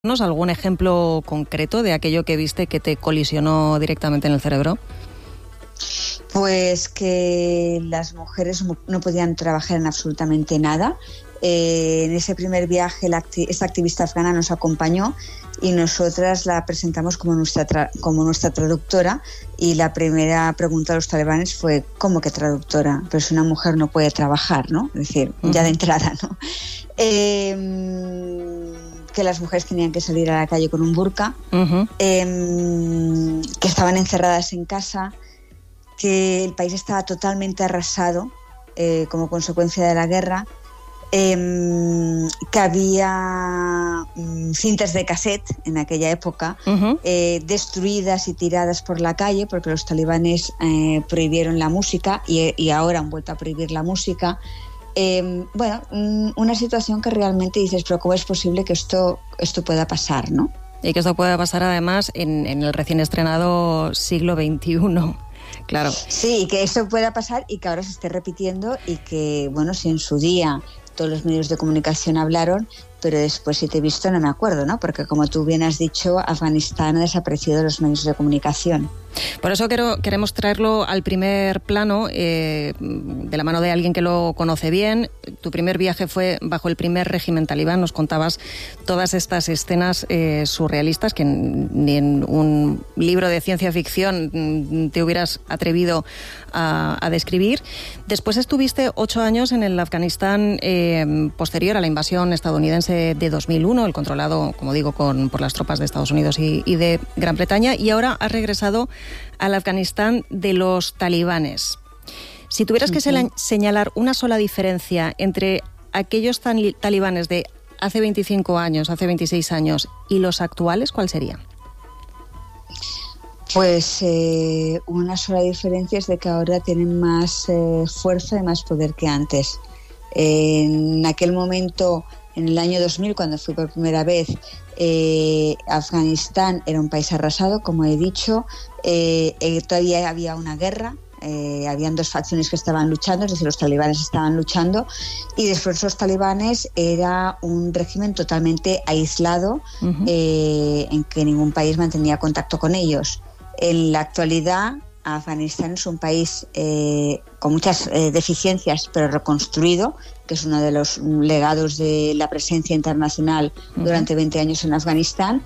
¿Algún ejemplo concreto de aquello que viste que te colisionó directamente en el cerebro? Pues que las mujeres no podían trabajar en absolutamente nada. En ese primer viaje esta activista afgana nos acompañó y nosotras la presentamos como nuestra traductora, y la primera pregunta de los talibanes fue: ¿cómo que traductora? Pero si una mujer no puede trabajar, ¿no? Es decir, ya de entrada, ¿no? Que las mujeres tenían que salir a la calle con un burka, que estaban encerradas en casa, que el país estaba totalmente arrasado como consecuencia de la guerra, que había cintas de cassette en aquella época destruidas y tiradas por la calle porque los talibanes prohibieron la música y ahora han vuelto a prohibir la música. Una situación que realmente dices, pero ¿cómo es posible que esto pueda pasar, ¿no? Y que esto pueda pasar además en el recién estrenado siglo XXI. Claro. Sí, que eso pueda pasar y que ahora se esté repitiendo, y que, bueno, si en su día todos los medios de comunicación hablaron, pero después, si te he visto, no me acuerdo, ¿no? Porque, como tú bien has dicho, Afganistán ha desaparecido de los medios de comunicación. Por eso queremos traerlo al primer plano, de la mano de alguien que lo conoce bien. Tu primer viaje fue bajo el primer régimen talibán. Nos contabas todas estas escenas surrealistas que ni en un libro de ciencia ficción te hubieras atrevido a describir. Después estuviste 8 años en el Afganistán posterior a la invasión estadounidense de 2001, el controlado, como digo, por las tropas de Estados Unidos y de Gran Bretaña, y ahora has regresado al Afganistán de los talibanes. Si tuvieras que señalar una sola diferencia entre aquellos talibanes de hace 25 años, hace 26 años y los actuales, ¿cuál sería? Pues una sola diferencia es de que ahora tienen más fuerza y más poder que antes. En aquel momento, en el año 2000, cuando fui por primera vez, Afganistán era un país arrasado, como he dicho. Todavía había una guerra, habían 2 facciones que estaban luchando, es decir, los talibanes estaban luchando, y después los talibanes era un régimen totalmente aislado, en que ningún país mantenía contacto con ellos. En la actualidad, Afganistán es un país con muchas deficiencias, pero reconstruido, que es uno de los legados de la presencia internacional durante 20 años en Afganistán.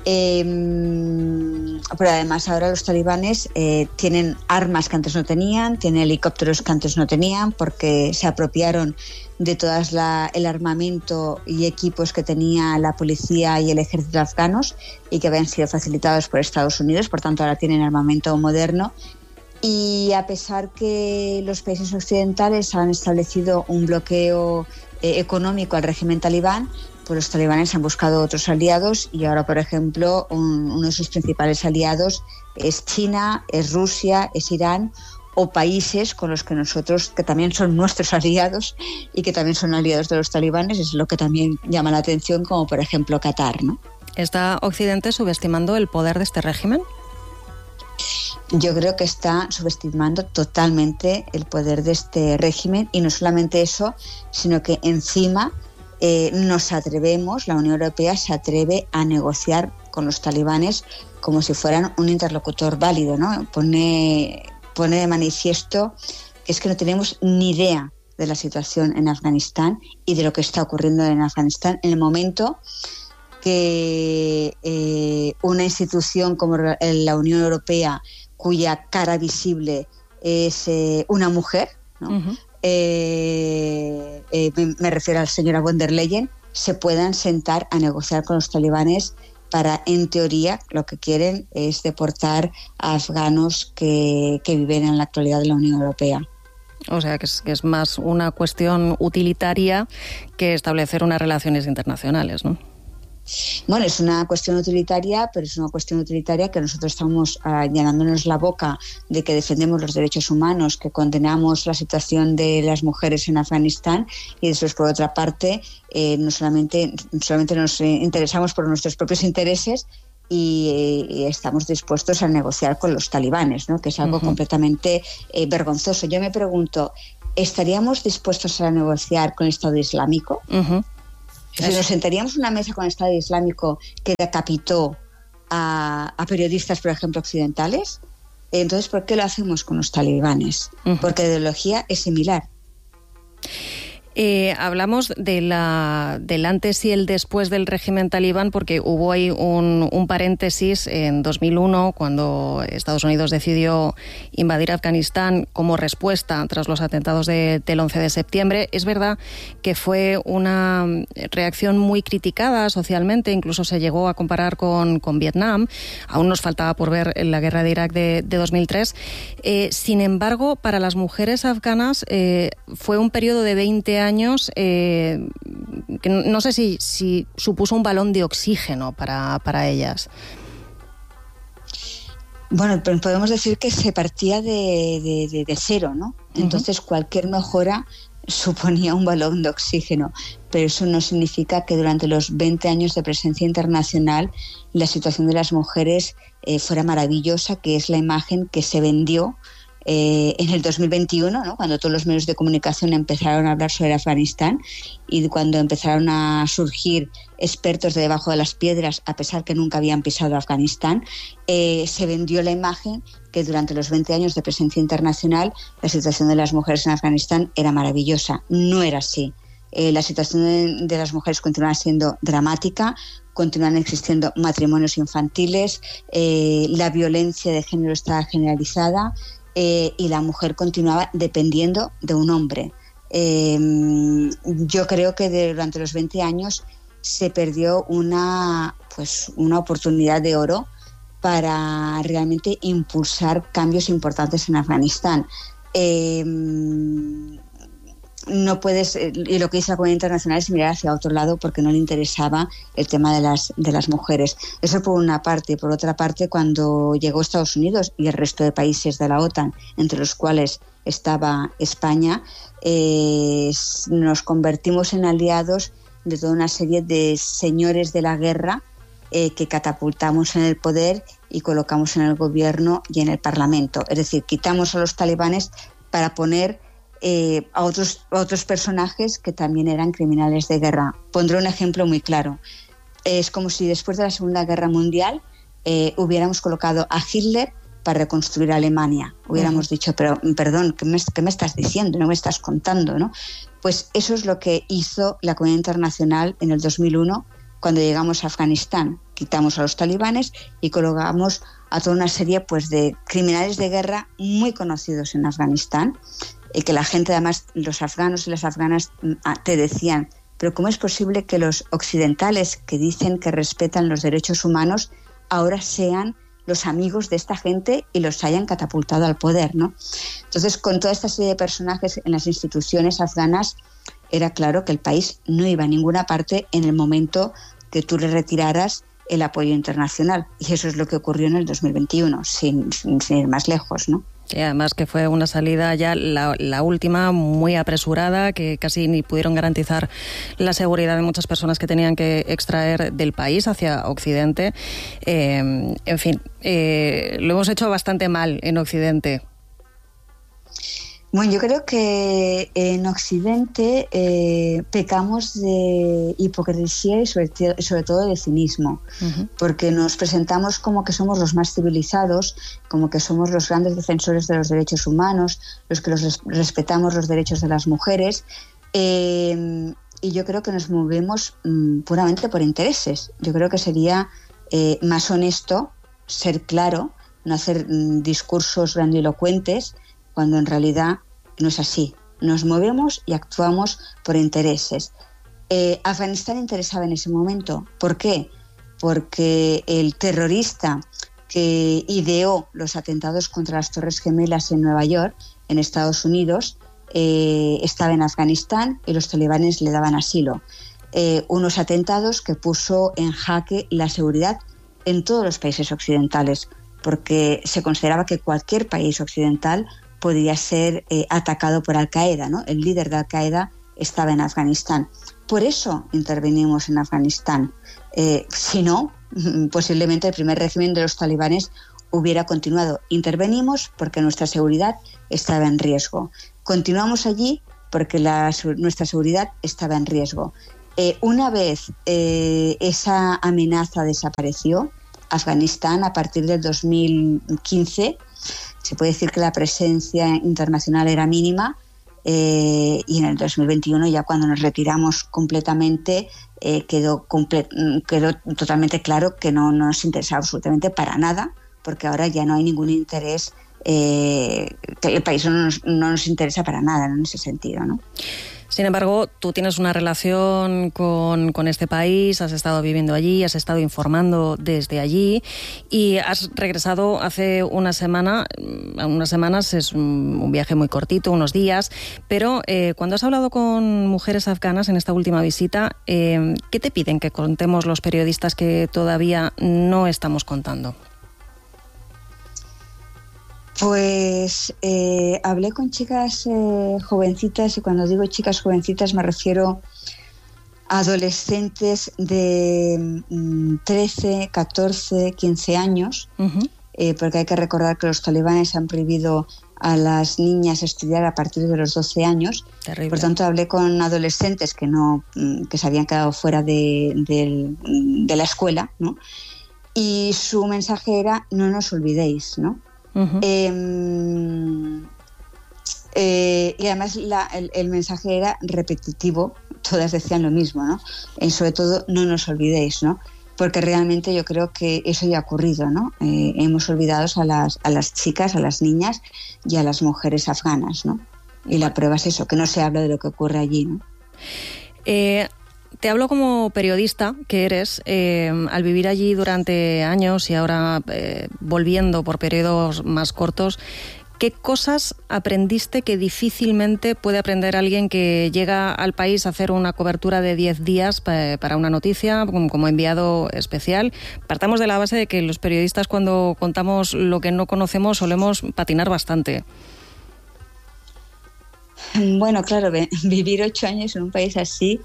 Pero además ahora los talibanes tienen armas que antes no tenían, tienen helicópteros que antes no tenían, porque se apropiaron de todas el armamento y equipos que tenía la policía y el ejército afganos y que habían sido facilitados por Estados Unidos. Por tanto, ahora tienen armamento moderno. Y a pesar que los países occidentales han establecido un bloqueo económico al régimen talibán, pues los talibanes han buscado otros aliados, y ahora, por ejemplo, uno de sus principales aliados es China, es Rusia, es Irán, o países con los que nosotros, que también son nuestros aliados y que también son aliados de los talibanes, es lo que también llama la atención, como por ejemplo Qatar, ¿no? ¿Está Occidente subestimando el poder de este régimen? Yo creo que está subestimando totalmente el poder de este régimen, y no solamente eso, sino que encima nos atrevemos, la Unión Europea se atreve a negociar con los talibanes como si fueran un interlocutor válido, ¿no? Pone de manifiesto que es que no tenemos ni idea de la situación en Afganistán y de lo que está ocurriendo en Afganistán en el momento que una institución como la Unión Europea, cuya cara visible es una mujer, ¿no? Me refiero a la señora von der Leyen, se puedan sentar a negociar con los talibanes para, en teoría, lo que quieren es deportar a afganos que viven en la actualidad de la Unión Europea. O sea, que es más una cuestión utilitaria que establecer unas relaciones internacionales, ¿no? Bueno, es una cuestión utilitaria, pero es una cuestión utilitaria que nosotros estamos llenándonos la boca de que defendemos los derechos humanos, que condenamos la situación de las mujeres en Afganistán, y después, por otra parte, no solamente nos interesamos por nuestros propios intereses y estamos dispuestos a negociar con los talibanes, ¿no? Que es algo completamente vergonzoso. Yo me pregunto, ¿estaríamos dispuestos a negociar con el Estado Islámico? Si nos sentaríamos en una mesa con el Estado Islámico que decapitó a periodistas, por ejemplo, occidentales, entonces, ¿por qué lo hacemos con los talibanes? Porque la ideología es similar. Hablamos del antes y el después del régimen talibán, porque hubo ahí un paréntesis en 2001, cuando Estados Unidos decidió invadir Afganistán como respuesta tras los atentados del 11 de septiembre. Es verdad que fue una reacción muy criticada socialmente, incluso se llegó a comparar con Vietnam. Aún nos faltaba por ver la guerra de Irak de 2003. Sin embargo, para las mujeres afganas fue un periodo de 20 años que no sé si supuso un balón de oxígeno para ellas. Bueno, pero podemos decir que se partía de cero, ¿no? Entonces cualquier mejora suponía un balón de oxígeno, pero eso no significa que durante los 20 años de presencia internacional la situación de las mujeres fuera maravillosa, que es la imagen que se vendió en el 2021, ¿no? Cuando todos los medios de comunicación empezaron a hablar sobre Afganistán y cuando empezaron a surgir expertos de debajo de las piedras, a pesar que nunca habían pisado Afganistán, se vendió la imagen que durante los 20 años de presencia internacional la situación de las mujeres en Afganistán era maravillosa. No era así. La situación de las mujeres continúa siendo dramática, continúan existiendo matrimonios infantiles, la violencia de género está generalizada, y la mujer continuaba dependiendo de un hombre. Yo creo que durante los 20 años se perdió una oportunidad de oro para realmente impulsar cambios importantes en Afganistán. No puedes, y lo que dice la comunidad internacional es mirar hacia otro lado porque no le interesaba el tema de las mujeres. Eso por una parte. Y por otra parte, cuando llegó Estados Unidos y el resto de países de la OTAN, entre los cuales estaba España, nos convertimos en aliados de toda una serie de señores de la guerra que catapultamos en el poder y colocamos en el gobierno y en el Parlamento. Es decir, quitamos a los talibanes para poner a otros personajes que también eran criminales de guerra. Pondré un ejemplo muy claro. Es como si después de la Segunda Guerra Mundial hubiéramos colocado a Hitler para reconstruir Alemania. Hubiéramos dicho, pero perdón, ¿qué me estás diciendo? No me estás contando, ¿no? Pues eso es lo que hizo la comunidad internacional en el 2001 cuando llegamos a Afganistán. Quitamos a los talibanes y colocamos a toda una serie de criminales de guerra muy conocidos en Afganistán, y que la gente, además, los afganos y las afganas te decían, pero ¿cómo es posible que los occidentales que dicen que respetan los derechos humanos ahora sean los amigos de esta gente y los hayan catapultado al poder, ¿no? Entonces, con toda esta serie de personajes en las instituciones afganas, era claro que el país no iba a ninguna parte en el momento que tú le retiraras el apoyo internacional. Y eso es lo que ocurrió en el 2021, sin ir más lejos, ¿no? Y además que fue una salida ya la última, muy apresurada, que casi ni pudieron garantizar la seguridad de muchas personas que tenían que extraer del país hacia Occidente. En fin, lo hemos hecho bastante mal en Occidente. Bueno, yo creo que en Occidente pecamos de hipocresía y sobre todo de cinismo, porque nos presentamos como que somos los más civilizados, como que somos los grandes defensores de los derechos humanos, los que respetamos los derechos de las mujeres, y yo creo que nos movemos puramente por intereses. Yo creo que sería más honesto ser claro, no hacer discursos grandilocuentes, cuando en realidad no es así. Nos movemos y actuamos por intereses. Afganistán interesaba en ese momento. ¿Por qué? Porque el terrorista que ideó los atentados contra las Torres Gemelas en Nueva York, en Estados Unidos, estaba en Afganistán y los talibanes le daban asilo. Unos atentados que puso en jaque la seguridad en todos los países occidentales, porque se consideraba que cualquier país occidental podía ser atacado por Al-Qaeda, ¿no? El líder de Al-Qaeda estaba en Afganistán. Por eso intervenimos en Afganistán. Si no, posiblemente el primer régimen de los talibanes hubiera continuado. Intervenimos porque nuestra seguridad estaba en riesgo. Continuamos allí porque nuestra seguridad estaba en riesgo. Una vez esa amenaza desapareció, Afganistán, a partir del 2015, se puede decir que la presencia internacional era mínima, y en el 2021, ya cuando nos retiramos completamente, quedó totalmente claro que no nos interesaba absolutamente para nada, porque ahora ya no hay ningún interés, que el país no nos interesa para nada en ese sentido, ¿no? Sin embargo, tú tienes una relación con este país, has estado viviendo allí, has estado informando desde allí y has regresado hace unas semanas, es un viaje muy cortito, unos días, pero cuando has hablado con mujeres afganas en esta última visita, ¿qué te piden que contemos los periodistas que todavía no estamos contando? Pues hablé con chicas jovencitas, y cuando digo chicas jovencitas me refiero a adolescentes de 13, 14, 15 años, porque hay que recordar que los talibanes han prohibido a las niñas estudiar a partir de los 12 años. Terrible. Por tanto, hablé con adolescentes que se habían quedado fuera de la escuela, ¿no? Y su mensaje era: no nos olvidéis, ¿no? Y además el mensaje era repetitivo, todas decían lo mismo, ¿no? Sobre todo, no nos olvidéis, ¿no? Porque realmente yo creo que eso ya ha ocurrido, ¿no? Hemos olvidado a las chicas, a las niñas y a las mujeres afganas, ¿no? Y la prueba es eso, que no se habla de lo que ocurre allí, ¿no? Te hablo como periodista que eres, al vivir allí durante años y ahora volviendo por periodos más cortos, ¿qué cosas aprendiste que difícilmente puede aprender alguien que llega al país a hacer una cobertura de 10 días para una noticia como enviado especial? Partamos de la base de que los periodistas, cuando contamos lo que no conocemos, solemos patinar bastante. Bueno, claro, vivir 8 años en un país así,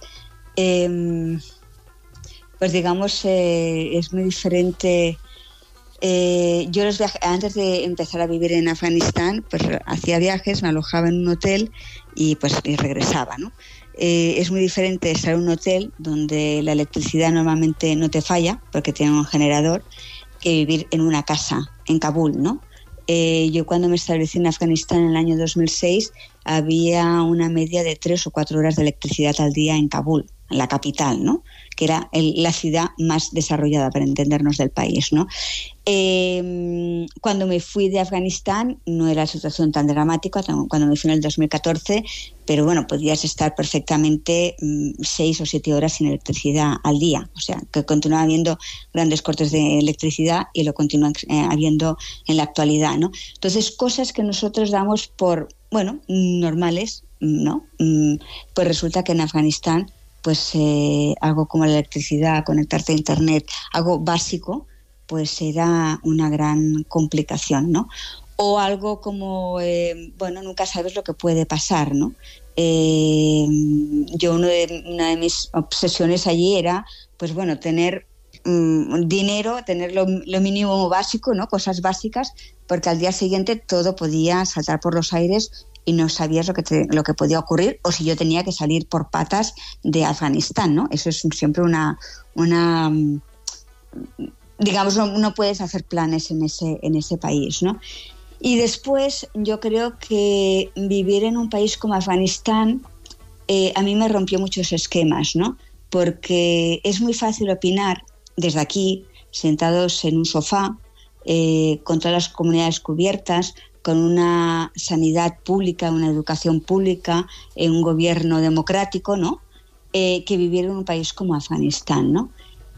pues digamos, es muy diferente. Yo antes de empezar a vivir en Afganistán, pues hacía viajes, me alojaba en un hotel y regresaba, ¿no? Es muy diferente estar en un hotel donde la electricidad normalmente no te falla porque tiene un generador, que vivir en una casa en Kabul, ¿no? Yo cuando me establecí en Afganistán en el año 2006 había una media de 3 o 4 horas de electricidad al día en Kabul, en la capital, ¿no? Que era la ciudad más desarrollada, para entendernos, del país, ¿no? Cuando me fui de Afganistán no era la situación tan dramática, cuando me fui en el 2014, pero bueno, podías estar perfectamente 6 o 7 horas sin electricidad al día, o sea, que continuaba habiendo grandes cortes de electricidad y lo continúan habiendo en la actualidad, ¿no? Entonces, cosas que nosotros damos por, bueno, normales, ¿no? Pues resulta que en Afganistán, pues algo como la electricidad, conectarte a internet, algo básico, pues era una gran complicación, ¿no? O algo como, bueno, nunca sabes lo que puede pasar, ¿no? Una de mis obsesiones allí era, pues bueno, tener dinero, tener lo mínimo básico, ¿no? Cosas básicas, porque al día siguiente todo podía saltar por los aires y no sabías lo que podía ocurrir, o si yo tenía que salir por patas de Afganistán, ¿no? Eso es siempre digamos, no puedes hacer planes en ese país, ¿no? Y después yo creo que vivir en un país como Afganistán a mí me rompió muchos esquemas, ¿no? Porque es muy fácil opinar desde aquí, sentados en un sofá, con todas las comunidades cubiertas, con una sanidad pública, una educación pública, un gobierno democrático, ¿no? Que vivir en un país como Afganistán, ¿no?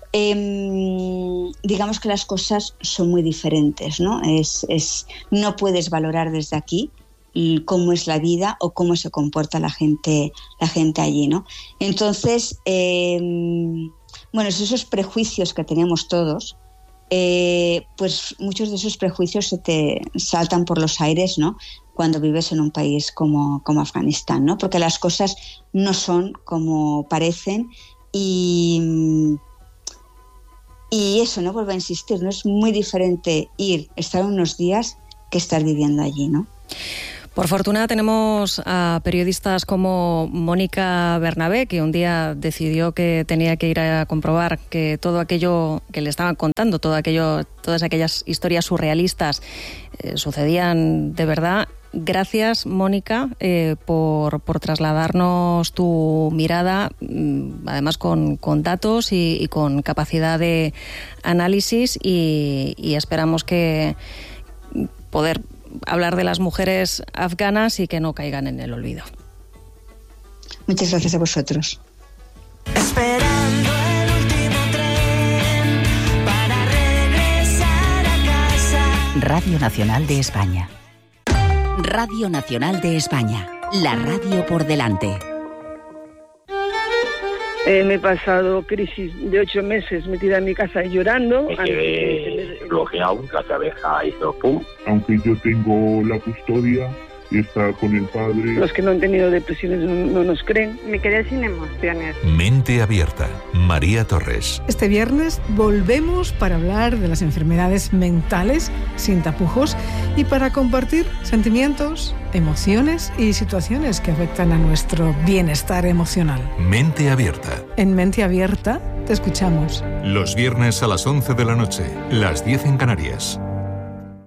Digamos que las cosas son muy diferentes, ¿no? No puedes valorar desde aquí cómo es la vida o cómo se comporta la gente allí, ¿no? Entonces, bueno, esos prejuicios que tenemos todos, pues muchos de esos prejuicios se te saltan por los aires, ¿no? Cuando vives en un país como Afganistán, ¿no? Porque las cosas no son como parecen y eso, ¿no? Vuelvo a insistir, no es muy diferente estar unos días que estar viviendo allí, ¿no? Por fortuna tenemos a periodistas como Mónica Bernabé, que un día decidió que tenía que ir a comprobar que todo aquello que le estaban contando, todas aquellas historias surrealistas sucedían de verdad. Gracias, Mónica, por trasladarnos tu mirada, además con datos y con capacidad de análisis, y esperamos que poder hablar de las mujeres afganas y que no caigan en el olvido. Muchas gracias a vosotros. Esperando el último tren para regresar a casa. Radio Nacional de España. Radio Nacional de España. La radio por delante. Me he pasado crisis de 8 meses metida en mi casa llorando. Me quedé bloqueado, la cabeza hizo pum. Aunque yo tengo la custodia y está con el padre. Los que no han tenido depresiones no nos creen. Me quedé sin emociones. Mente Abierta, María Torres. Este viernes volvemos para hablar de las enfermedades mentales sin tapujos y para compartir sentimientos, emociones y situaciones que afectan a nuestro bienestar emocional. Mente Abierta. En Mente Abierta te escuchamos. Los viernes a las 11 de la noche, las 10 en Canarias.